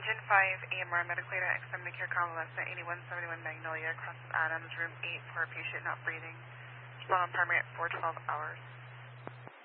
Engine 5, AMR, medical aid at extended care convalescent, 8171 Magnolia, crosses Adams, room 8 for a patient not breathing. Lung primary at 412 hours.